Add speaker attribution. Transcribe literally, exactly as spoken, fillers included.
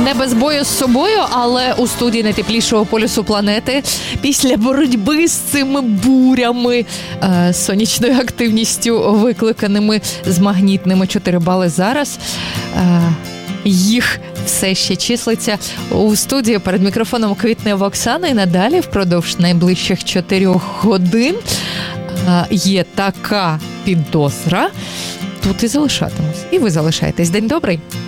Speaker 1: Не без бою з собою, але у студії найтеплішого полюсу планети після боротьби з цими бурями, е, сонячною активністю, викликаними з магнітними чотири бали зараз, е, їх все ще числиться. У студії перед мікрофоном Квітнева Оксана, і надалі впродовж найближчих чотирьох годин е, є така підозра. Тут і залишатимусь. І ви залишаєтесь. День добрий!